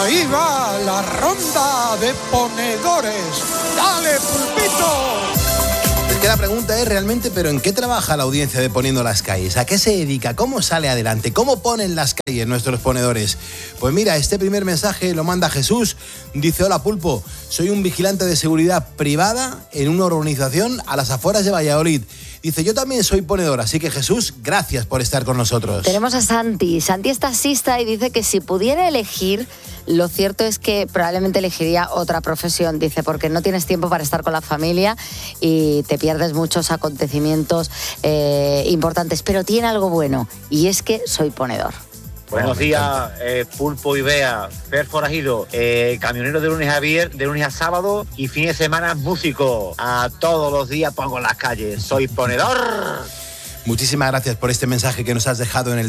Ahí va la ronda de ponedores. ¡Dale, Pulpito! Es que la pregunta es realmente, ¿pero en qué trabaja la audiencia de Poniendo las Calles? ¿A qué se dedica? ¿Cómo sale adelante? ¿Cómo ponen las calles nuestros ponedores? Pues mira, este primer mensaje lo manda Jesús. Dice: hola Pulpo, soy un vigilante de seguridad privada en una urbanización a las afueras de Valladolid. Dice: yo también soy ponedor, así que Jesús, gracias por estar con nosotros. Tenemos a Santi. Santi es taxista y dice que si pudiera elegir, lo cierto es que probablemente elegiría otra profesión. Dice, porque no tienes tiempo para estar con la familia y te pierdes muchos acontecimientos importantes. Pero tiene algo bueno, y es que soy ponedor. Buenos días, Pulpo y Bea, Fer Forajido, camionero de lunes a sábado y fin de semana músico. A todos los días pongo en las calles, soy ponedor. Muchísimas gracias por este mensaje que nos has dejado en el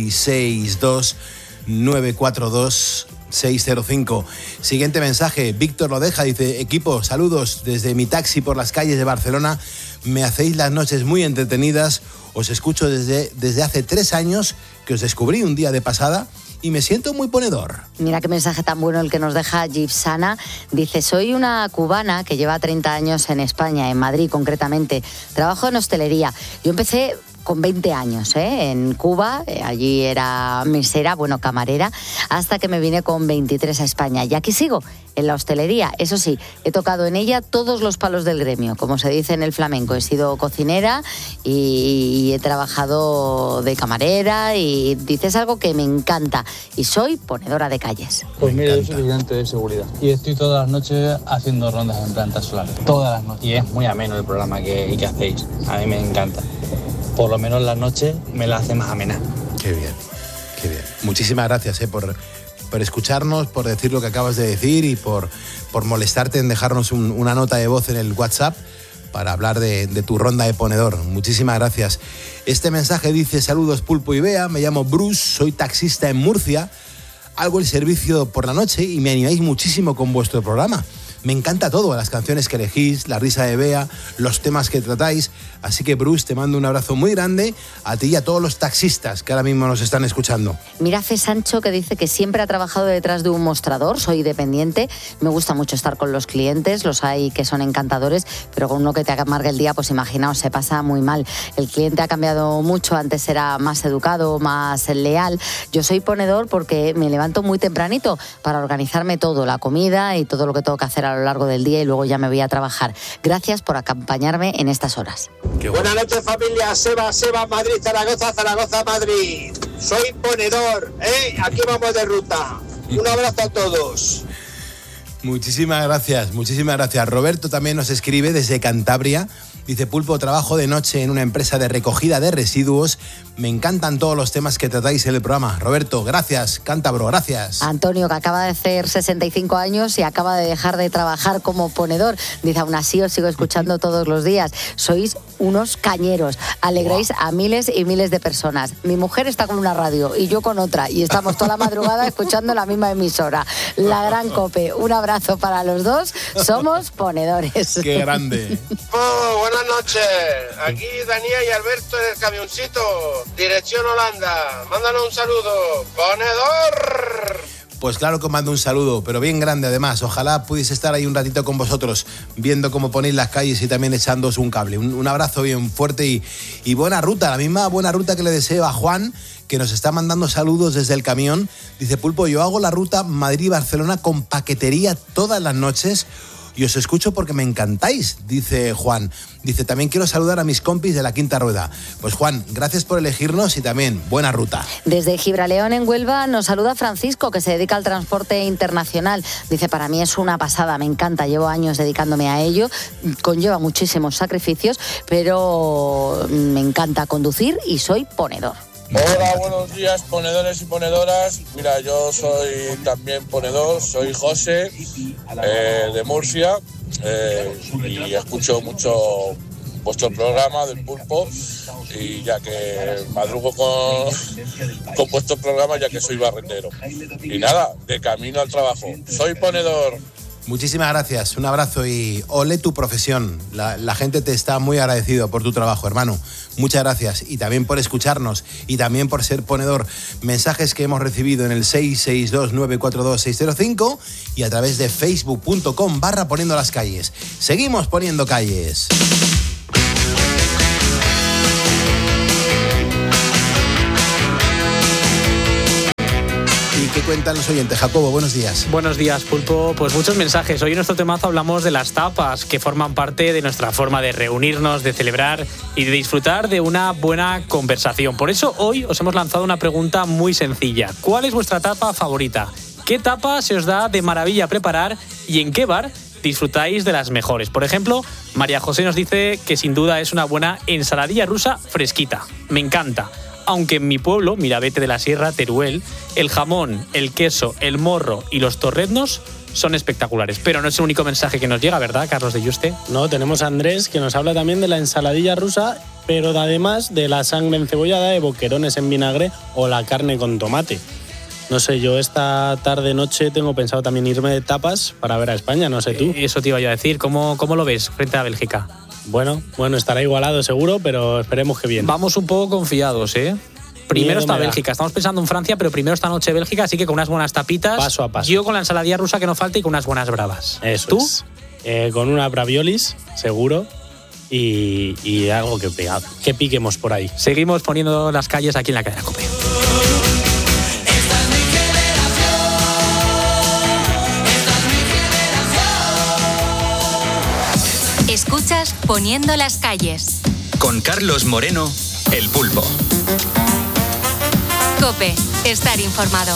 662-942-605. Siguiente mensaje, Víctor lo deja, dice: equipo, saludos desde mi taxi por las calles de Barcelona. Me hacéis las noches muy entretenidas. Os escucho desde hace 3 años que os descubrí un día de pasada y me siento muy ponedor. Mira qué mensaje tan bueno el que nos deja Gipsana. Dice: soy una cubana que lleva 30 años en España, en Madrid concretamente. Trabajo en hostelería. Yo empecé con 20 años, en Cuba, allí era mesera, camarera, hasta que me vine con 23 a España. Y aquí sigo, en la hostelería. Eso sí, he tocado en ella todos los palos del gremio, como se dice en el flamenco. He sido cocinera y he trabajado de camarera, y dices algo que me encanta, y soy ponedora de calles. Pues mira, yo soy vigilante de seguridad y estoy todas las noches haciendo rondas en plantas solares, todas las noches. Y es muy ameno el programa que hacéis, a mí me encanta. Por lo menos la noche me la hace más amena. Qué bien, qué bien. Muchísimas gracias por escucharnos, por decir lo que acabas de decir y por molestarte en dejarnos una nota de voz en el WhatsApp para hablar de tu ronda de ponedor. Muchísimas gracias. Este mensaje dice: saludos Pulpo y Bea, me llamo Bruce, soy taxista en Murcia, hago el servicio por la noche y me animáis muchísimo con vuestro programa. Me encanta todo, las canciones que elegís, la risa de Bea, los temas que tratáis. Así que, Bruce, te mando un abrazo muy grande a ti y a todos los taxistas que ahora mismo nos están escuchando. Mira, Fe Sancho, que dice que siempre ha trabajado detrás de un mostrador, soy dependiente, me gusta mucho estar con los clientes, los hay que son encantadores, pero con uno que te amargue el día, pues imaginaos, se pasa muy mal. El cliente ha cambiado mucho, antes era más educado, más leal. Yo soy ponedor porque me levanto muy tempranito para organizarme todo, la comida y todo lo que tengo que hacer a lo largo del día, y luego ya me voy a trabajar. Gracias por acompañarme en estas horas. Buenas noches, familia. Seba, Madrid, Zaragoza, Madrid. Soy ponedor, aquí vamos de ruta. Un abrazo a todos. Muchísimas gracias. Roberto también nos escribe desde Cantabria. Dice: Pulpo, trabajo de noche en una empresa de recogida de residuos. Me encantan todos los temas que tratáis en el programa. Roberto, gracias. Cántabro, gracias. Antonio, que acaba de hacer 65 años y acaba de dejar de trabajar como ponedor. Dice: aún así os sigo escuchando todos los días. Sois unos cañeros. Alegráis a miles y miles de personas. Mi mujer está con una radio y yo con otra. Y estamos toda la madrugada escuchando la misma emisora. La Gran Cope. Un abrazo para los dos. Somos ponedores. ¡Qué grande! Buenas noches, aquí Daniel y Alberto en el camioncito, dirección Holanda. Mándanos un saludo, ponedor. Pues claro que os mando un saludo, pero bien grande además. Ojalá pudiese estar ahí un ratito con vosotros, viendo cómo ponéis las calles y también echándoos un cable. Un abrazo bien fuerte y buena ruta, la misma buena ruta que le deseo a Juan, que nos está mandando saludos desde el camión. Dice: Pulpo, yo hago la ruta Madrid-Barcelona con paquetería todas las noches y os escucho porque me encantáis, dice Juan. Dice: también quiero saludar a mis compis de la Quinta Rueda. Pues Juan, gracias por elegirnos y también buena ruta. Desde Gibraleón, en Huelva, nos saluda Francisco, que se dedica al transporte internacional. Dice: para mí es una pasada, me encanta, llevo años dedicándome a ello, conlleva muchísimos sacrificios, pero me encanta conducir y soy ponedor. Hola, buenos días, ponedores y ponedoras. Mira, yo soy también ponedor, soy José, de Murcia, y escucho mucho vuestro programa del Pulpo, y ya que madrugo con vuestro programa, ya que soy barrendero. Y nada, de camino al trabajo. Soy ponedor. Muchísimas gracias, un abrazo y ole tu profesión. La gente te está muy agradecido por tu trabajo, hermano. Muchas gracias y también por escucharnos y también por ser ponedor. Mensajes que hemos recibido en el 662-942-605 y a través de facebook.com/poniendo las calles. Seguimos poniendo calles. ¿Qué cuentan los oyentes? Jacobo, buenos días. Buenos días, Pulpo. Pues muchos mensajes. Hoy en nuestro temazo hablamos de las tapas, que forman parte de nuestra forma de reunirnos, de celebrar y de disfrutar de una buena conversación. Por eso hoy os hemos lanzado una pregunta muy sencilla. ¿Cuál es vuestra tapa favorita? ¿Qué tapa se os da de maravilla preparar y en qué bar disfrutáis de las mejores? Por ejemplo, María José nos dice que sin duda es una buena ensaladilla rusa fresquita. Me encanta. Aunque en mi pueblo, Mirabete de la Sierra, Teruel, el jamón, el queso, el morro y los torreznos son espectaculares. Pero no es el único mensaje que nos llega, ¿verdad, Carlos de Yuste? No, tenemos a Andrés, que nos habla también de la ensaladilla rusa, pero además de la sangre encebollada, de boquerones en vinagre o la carne con tomate. No sé, yo esta tarde-noche tengo pensado también irme de tapas para ver a España, no sé tú. Eso te iba yo a decir. ¿Cómo lo ves frente a Bélgica? Bueno, estará igualado seguro, pero esperemos que bien. Vamos un poco confiados, ¿eh? Primero está Bélgica. Estamos pensando en Francia, pero primero esta noche Bélgica, así que con unas buenas tapitas. Paso a paso. Yo con la ensaladilla rusa que no falta y con unas buenas bravas. Eso ¿Tú? Es. Con unas braviolis, seguro, y algo que piquemos por ahí. Seguimos poniendo las calles aquí en la cadena COPE. Escuchas Poniendo las calles. Con Carlos Moreno, El Pulpo. COPE, estar informado.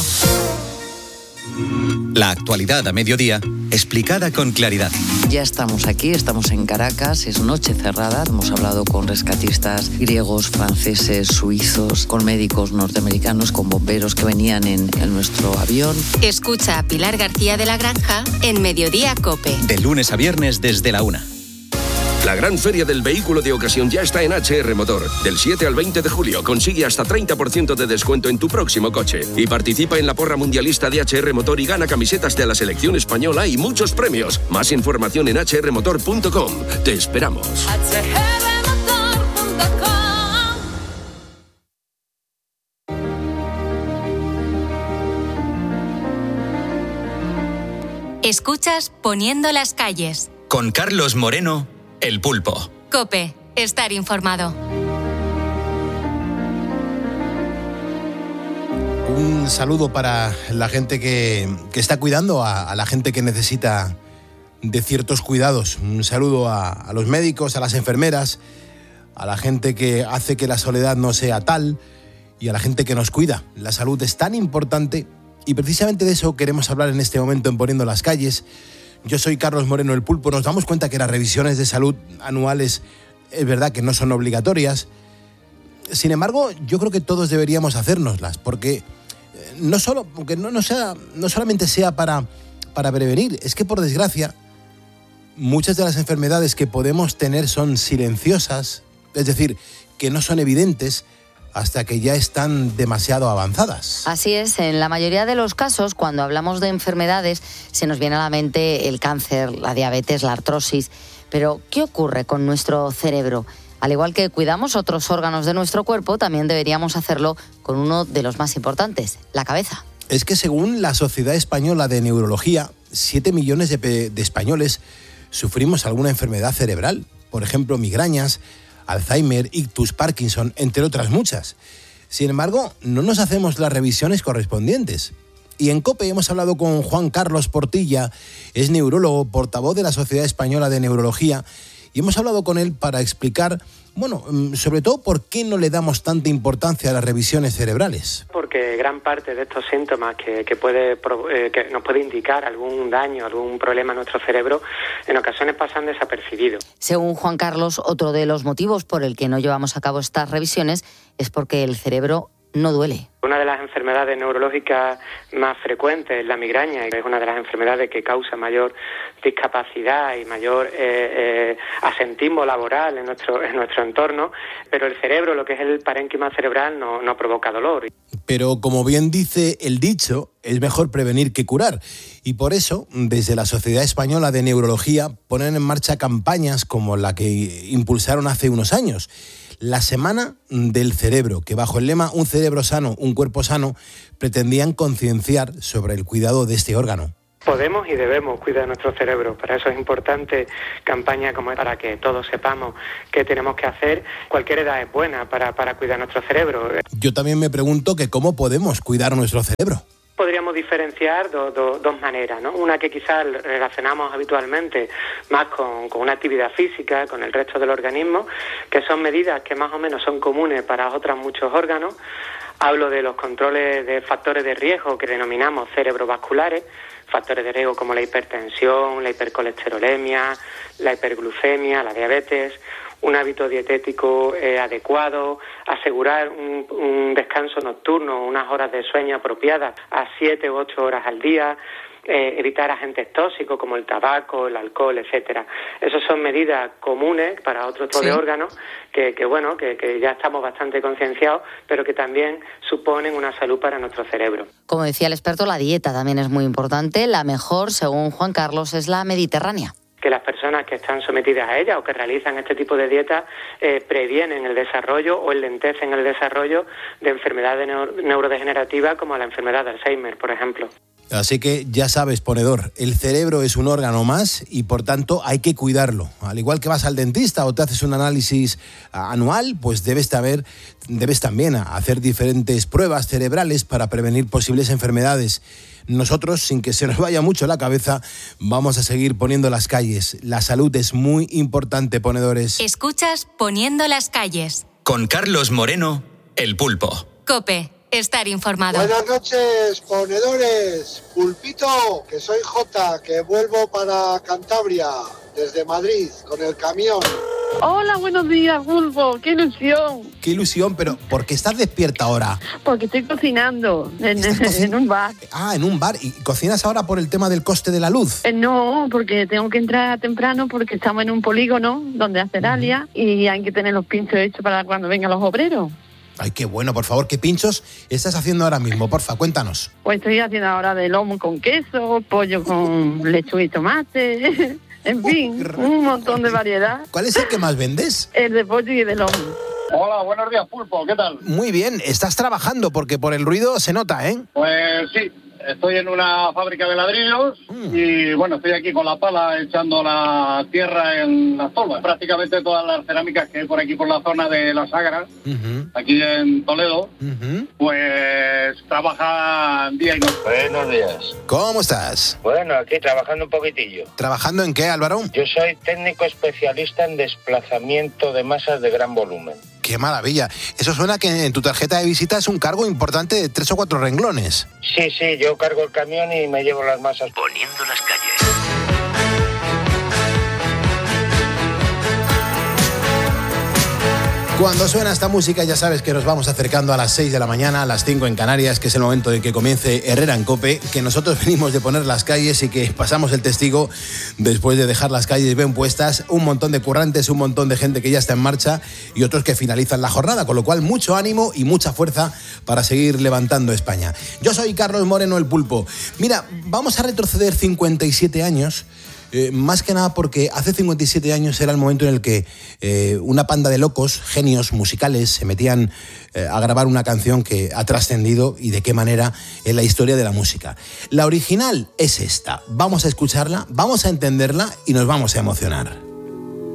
La actualidad a mediodía, explicada con claridad. Ya estamos aquí, estamos en Caracas, es noche cerrada. Hemos hablado con rescatistas griegos, franceses, suizos, con médicos norteamericanos, con bomberos que venían en nuestro avión. Escucha a Pilar García de la Granja en Mediodía COPE. De lunes a viernes desde la 1. La gran feria del vehículo de ocasión ya está en HR Motor. Del 7 al 20 de julio consigue hasta 30% de descuento en tu próximo coche. Y participa en la porra mundialista de HR Motor y gana camisetas de la selección española y muchos premios. Más información en hrmotor.com. Te esperamos. Escuchas Poniendo las calles. Con Carlos Moreno, El Pulpo. COPE, estar informado. Un saludo para la gente que está cuidando a la gente que necesita de ciertos cuidados. Un saludo a los médicos, a las enfermeras, a la gente que hace que la soledad no sea tal y a la gente que nos cuida. La salud es tan importante y precisamente de eso queremos hablar en este momento en Poniendo las calles. Yo soy Carlos Moreno, El Pulpo. Nos damos cuenta que las revisiones de salud anuales es verdad que no son obligatorias. Sin embargo, yo creo que todos deberíamos hacérnoslas, porque no solamente sea para prevenir, es que por desgracia muchas de las enfermedades que podemos tener son silenciosas, es decir, que no son evidentes hasta que ya están demasiado avanzadas. Así es, en la mayoría de los casos, cuando hablamos de enfermedades, se nos viene a la mente el cáncer, la diabetes, la artrosis. Pero, ¿qué ocurre con nuestro cerebro? Al igual que cuidamos otros órganos de nuestro cuerpo, también deberíamos hacerlo con uno de los más importantes, la cabeza. Es que según la Sociedad Española de Neurología, 7 millones de españoles sufrimos alguna enfermedad cerebral. Por ejemplo, migrañas, Alzheimer, ictus, Parkinson, entre otras muchas. Sin embargo, no nos hacemos las revisiones correspondientes. Y en COPE hemos hablado con Juan Carlos Portilla, es neurólogo, portavoz de la Sociedad Española de Neurología, y hemos hablado con él para explicar, sobre todo por qué no le damos tanta importancia a las revisiones cerebrales. Porque gran parte de estos síntomas que nos puede indicar algún daño, algún problema en nuestro cerebro, en ocasiones pasan desapercibidos. Según Juan Carlos, otro de los motivos por el que no llevamos a cabo estas revisiones es porque el cerebro no duele. Una de las enfermedades neurológicas más frecuentes es la migraña, y es una de las enfermedades que causa mayor discapacidad y mayor asentismo laboral en nuestro entorno, pero el cerebro, lo que es el parénquima cerebral, no provoca dolor. Pero como bien dice el dicho, es mejor prevenir que curar. Y por eso, desde la Sociedad Española de Neurología, ponen en marcha campañas como la que impulsaron hace unos años. La Semana del Cerebro, que bajo el lema Un cerebro sano, un cuerpo sano, pretendían concienciar sobre el cuidado de este órgano. Podemos y debemos cuidar nuestro cerebro. Para eso es importante campaña como esta, para que todos sepamos qué tenemos que hacer. Cualquier edad es buena para cuidar nuestro cerebro. Yo también me pregunto que cómo podemos cuidar nuestro cerebro. Podríamos diferenciar dos maneras, ¿no? Una que quizás relacionamos habitualmente más con una actividad física, con el resto del organismo, que son medidas que más o menos son comunes para otros muchos órganos. Hablo de los controles de factores de riesgo que denominamos cerebrovasculares, factores de riesgo como la hipertensión, la hipercolesterolemia, la hiperglucemia, la diabetes, un hábito dietético adecuado, asegurar un descanso nocturno, unas horas de sueño apropiadas a 7 u 8 horas al día, evitar agentes tóxicos como el tabaco, el alcohol, etcétera. Esas son medidas comunes para otro tipo de órganos que ya estamos bastante concienciados, pero que también suponen una salud para nuestro cerebro. Como decía el experto, la dieta también es muy importante. La mejor, según Juan Carlos, es la mediterránea. Que las personas que están sometidas a ella o que realizan este tipo de dieta previenen el desarrollo o enlentecen el desarrollo de enfermedades neurodegenerativas como la enfermedad de Alzheimer, por ejemplo. Así que ya sabes, ponedor, el cerebro es un órgano más y por tanto hay que cuidarlo. Al igual que vas al dentista o te haces un análisis anual, pues debes también hacer diferentes pruebas cerebrales para prevenir posibles enfermedades. Nosotros, sin que se nos vaya mucho la cabeza, vamos a seguir poniendo las calles. La salud es muy importante, ponedores. Escuchas Poniendo las calles. Con Carlos Moreno, El Pulpo. COPE. Estar informado. Buenas noches, ponedores. Pulpito, que soy Jota, que vuelvo para Cantabria, desde Madrid, con el camión. Hola, buenos días, Pulpo. ¡Qué ilusión! ¡Qué ilusión! Pero ¿por qué estás despierta ahora? Porque estoy cocinando en un bar. Ah, en un bar. ¿Y cocinas ahora por el tema del coste de la luz? No, porque tengo que entrar temprano porque estamos en un polígono donde hacer alia y hay que tener los pinchos hechos para cuando vengan los obreros. Ay, qué bueno, por favor, ¿qué pinchos estás haciendo ahora mismo? Porfa, cuéntanos. Pues estoy haciendo ahora de lomo con queso, pollo con lechuga y tomate, en fin, un montón de variedad. ¿Cuál es el que más vendes? El de pollo y de lomo. Hola, buenos días, Pulpo, ¿qué tal? Muy bien, estás trabajando porque por el ruido se nota, ¿eh? Pues sí. Estoy en una fábrica de ladrillos y bueno, estoy aquí con la pala echando la tierra en las tolvas. Prácticamente todas las cerámicas que hay por aquí por la zona de la Sagra, aquí en Toledo, pues trabajan día y noche. Buenos días. ¿Cómo estás? Bueno, aquí trabajando un poquitillo. ¿Trabajando en qué, Álvaro? Yo soy técnico especialista en desplazamiento de masas de gran volumen. ¡Qué maravilla! Eso suena que en tu tarjeta de visita es un cargo importante de 3 o 4 renglones. Sí, yo cargo el camión y me llevo las masas. Poniendo las calles. Cuando suena esta música ya sabes que nos vamos acercando a las 6 de la mañana, a las 5 en Canarias, que es el momento de que comience Herrera en COPE, que nosotros venimos de poner las calles y que pasamos el testigo después de dejar las calles bien puestas, un montón de currantes, un montón de gente que ya está en marcha y otros que finalizan la jornada, con lo cual mucho ánimo y mucha fuerza para seguir levantando España. Yo soy Carlos Moreno, El Pulpo. Mira, vamos a retroceder 57 años. Más que nada porque hace 57 años era el momento en el que una panda de locos, genios musicales, se metían a grabar una canción que ha trascendido y de qué manera en la historia de la música. La original es esta. Vamos a escucharla, vamos a entenderla y nos vamos a emocionar.